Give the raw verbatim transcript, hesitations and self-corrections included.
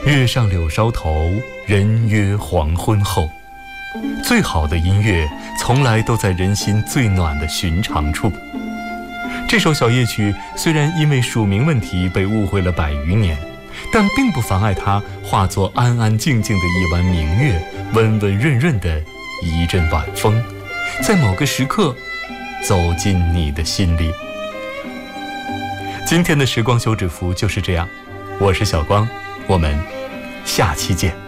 月上柳梢头，人约黄昏后。最好的音乐从来都在人心最暖的寻常处。这首小夜曲虽然因为署名问题被误会了百余年，但并不妨碍它化作安安静静的一弯明月，温温润润的一阵晚风，在某个时刻走进你的心里。今天的时光休止符就是这样，我是小光，我们下期见。